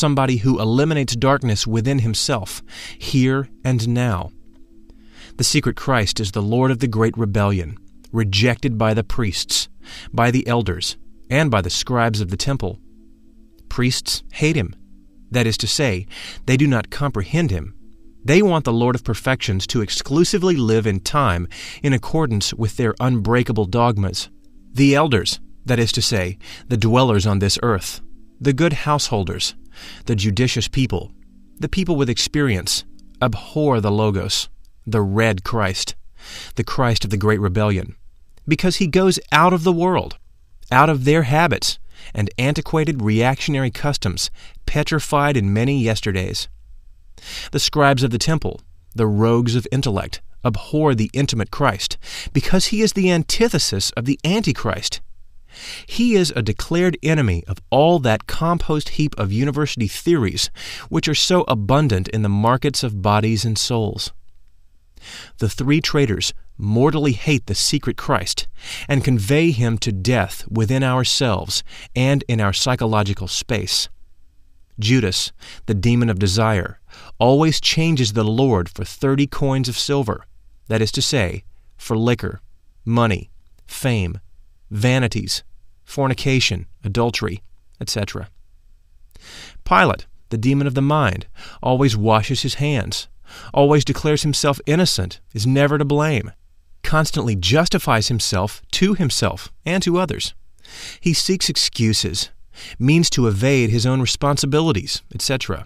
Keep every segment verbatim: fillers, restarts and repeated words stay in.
somebody who eliminates darkness within himself, here and now. The secret Christ is the Lord of the great rebellion, rejected by the priests, by the elders, and by the scribes of the temple. Priests hate him. That is to say, they do not comprehend him. They want the Lord of perfections to exclusively live in time in accordance with their unbreakable dogmas. The elders, that is to say, the dwellers on this earth, the good householders, the judicious people, the people with experience, abhor the Logos, the red Christ, the Christ of the great rebellion, because he goes out of the world, out of their habits and antiquated reactionary customs petrified in many yesterdays. The scribes of the temple, the rogues of intellect, abhor the intimate Christ, because he is the antithesis of the Antichrist. He is a declared enemy of all that compost heap of university theories which are so abundant in the markets of bodies and souls. The three traitors mortally hate the secret Christ and convey him to death within ourselves and in our psychological space. Judas, the demon of desire, always changes the Lord for thirty coins of silver, that is to say, for liquor, money, fame, vanities, fornication, adultery, et cetera. Pilate, the demon of the mind, always washes his hands, always declares himself innocent, is never to blame, constantly justifies himself to himself and to others. He seeks excuses, means to evade his own responsibilities, et cetera.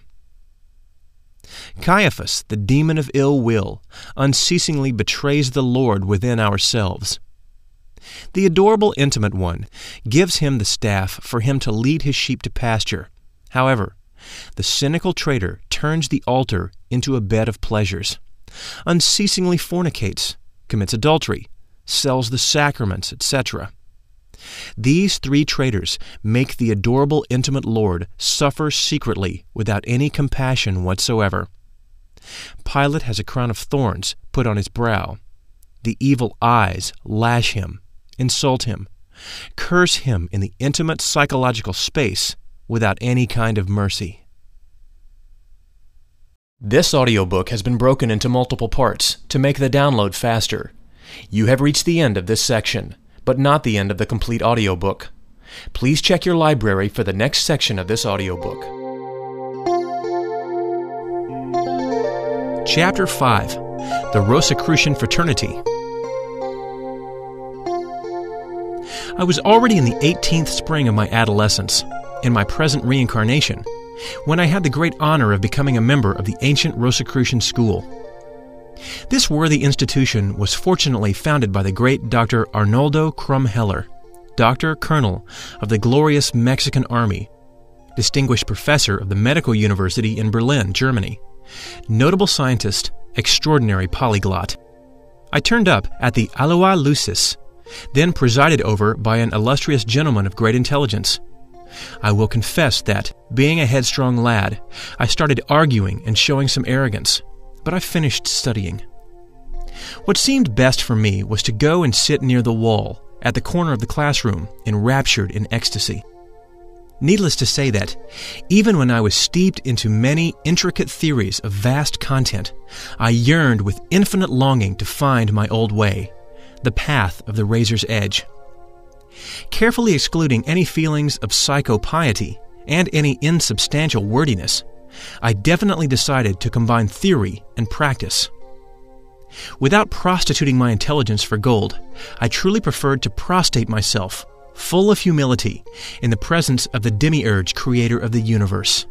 Caiaphas, the demon of ill will, unceasingly betrays the Lord within ourselves. The adorable intimate one gives him the staff for him to lead his sheep to pasture. However, the cynical traitor turns the altar into a bed of pleasures, unceasingly fornicates, commits adultery, sells the sacraments, et cetera. These three traitors make the adorable intimate Lord suffer secretly without any compassion whatsoever. Pilate has a crown of thorns put on his brow. The evil eyes lash him, insult him, curse him in the intimate psychological space without any kind of mercy. This audiobook has been broken into multiple parts to make the download faster. You have reached the end of this section, but not the end of the complete audiobook. Please check your library for the next section of this audiobook. Chapter five, The Rosicrucian Fraternity. I was already in the eighteenth spring of my adolescence, in my present reincarnation, when I had the great honor of becoming a member of the ancient Rosicrucian school. This worthy institution was fortunately founded by the great Doctor Arnoldo Krumheller, Doctor Colonel of the glorious Mexican Army, distinguished professor of the Medical University in Berlin, Germany, notable scientist, extraordinary polyglot. I turned up at the Aloha Lucis, then presided over by an illustrious gentleman of great intelligence. I will confess that, being a headstrong lad, I started arguing and showing some arrogance, but I finished studying. What seemed best for me was to go and sit near the wall, at the corner of the classroom, enraptured in ecstasy. Needless to say that, even when I was steeped into many intricate theories of vast content, I yearned with infinite longing to find my old way, the path of the razor's edge. Carefully excluding any feelings of psychopiety and any insubstantial wordiness, I definitely decided to combine theory and practice. Without prostituting my intelligence for gold, I truly preferred to prostrate myself, full of humility, in the presence of the demiurge creator of the universe.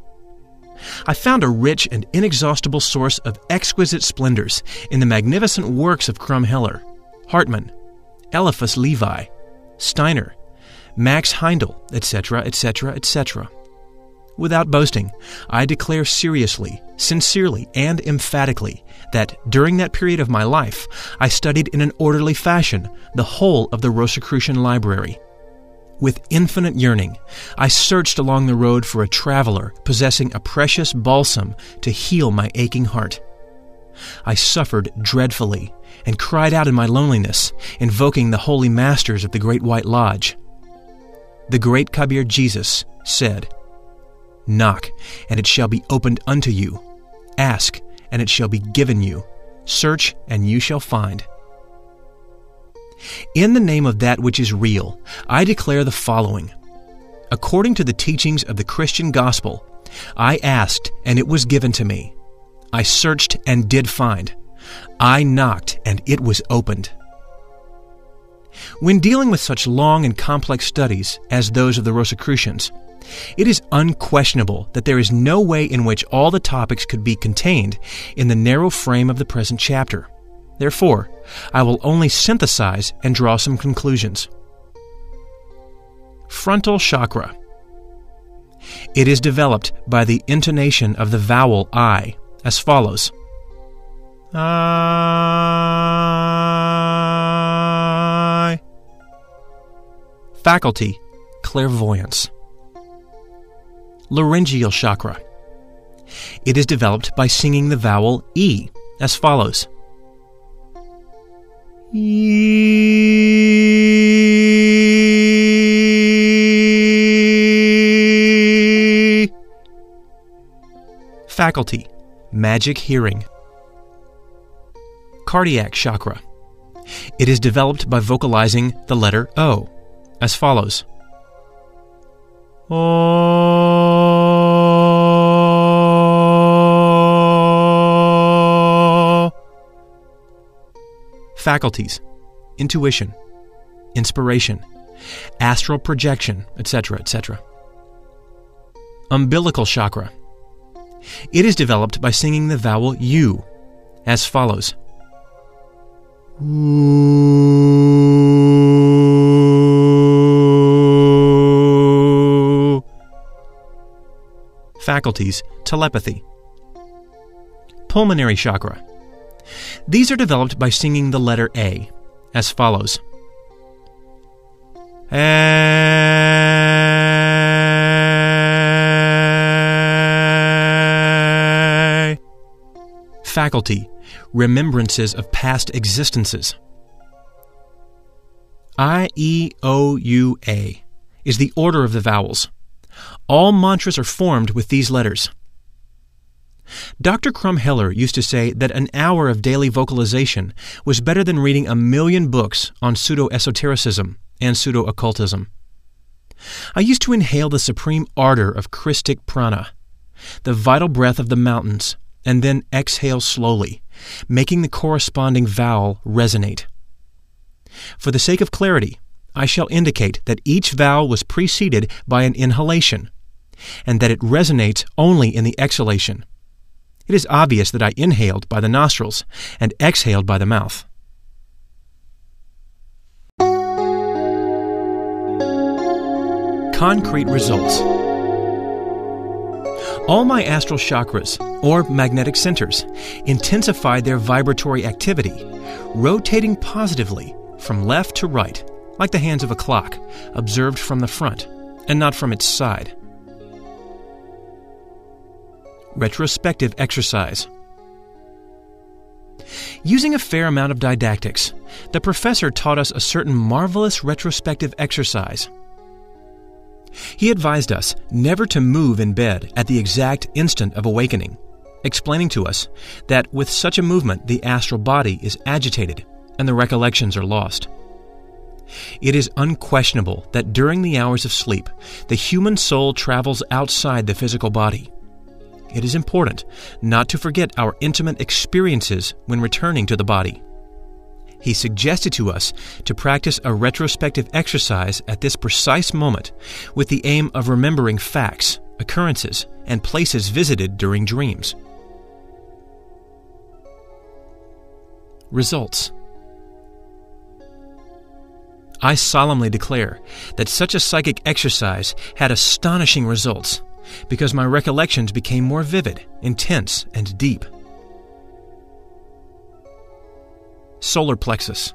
I found a rich and inexhaustible source of exquisite splendors in the magnificent works of Krumheller, Hartmann, Eliphas Levi, Steiner, Max Heindel, et cetera, et cetera, et cetera. Without boasting, I declare seriously, sincerely, and emphatically that during that period of my life, I studied in an orderly fashion the whole of the Rosicrucian library. With infinite yearning, I searched along the road for a traveler possessing a precious balsam to heal my aching heart. I suffered dreadfully and cried out in my loneliness, invoking the holy masters of the Great White Lodge. The great Kabir Jesus said, Knock, and it shall be opened unto you. Ask, and it shall be given you. Search, and you shall find. In the name of that which is real, I declare the following. According to the teachings of the Christian gospel, I asked, and it was given to me. I searched and did find. I knocked, and it was opened. When dealing with such long and complex studies as those of the Rosicrucians, it is unquestionable that there is no way in which all the topics could be contained in the narrow frame of the present chapter. Therefore, I will only synthesize and draw some conclusions. Frontal chakra. It is developed by the intonation of the vowel I, as follows. I. Faculty, clairvoyance. Laryngeal chakra. It is developed by singing the vowel E, as follows. E. Faculty, magic hearing. Cardiac chakra. It is developed by vocalizing the letter O, as follows. O. Faculties, intuition, inspiration, astral projection, et cetera, et cetera. Umbilical chakra. It is developed by singing the vowel U, as follows. Ooh. Faculties, telepathy. Pulmonary chakra. These are developed by singing the letter A, as follows. A. Faculty, remembrances of past existences. I, E, O, U, A is the order of the vowels. All mantras are formed with these letters. Doctor Krumheller used to say that an hour of daily vocalization was better than reading a million books on pseudo-esotericism and pseudo-occultism. I used to inhale the supreme ardor of Christic prana, the vital breath of the mountains, and then exhale slowly, making the corresponding vowel resonate. For the sake of clarity, I shall indicate that each vowel was preceded by an inhalation, and that it resonates only in the exhalation. It is obvious that I inhaled by the nostrils and exhaled by the mouth. Concrete results. All my astral chakras, or magnetic centers, intensified their vibratory activity, rotating positively from left to right, like the hands of a clock, observed from the front, and not from its side. Retrospective exercise. Using a fair amount of didactics, the professor taught us a certain marvelous retrospective exercise. He advised us never to move in bed at the exact instant of awakening, explaining to us that with such a movement the astral body is agitated and the recollections are lost. It is unquestionable that during the hours of sleep, the human soul travels outside the physical body. It is important not to forget our intimate experiences when returning to the body. He suggested to us to practice a retrospective exercise at this precise moment with the aim of remembering facts, occurrences, and places visited during dreams. Results. I solemnly declare that such a psychic exercise had astonishing results, because my recollections became more vivid, intense, and deep. Solar plexus.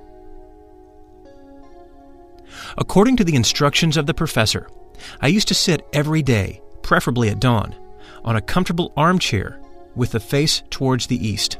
According to the instructions of the professor, I used to sit every day, preferably at dawn, on a comfortable armchair with the face towards the east.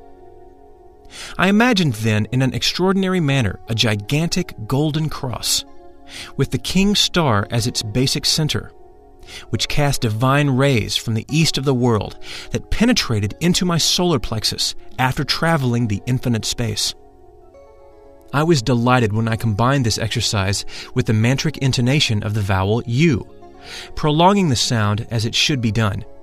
I imagined then in an extraordinary manner a gigantic golden cross, with the king's star as its basic center, which cast divine rays from the east of the world that penetrated into my solar plexus after traveling the infinite space. I was delighted when I combined this exercise with the mantric intonation of the vowel U, prolonging the sound as it should be done,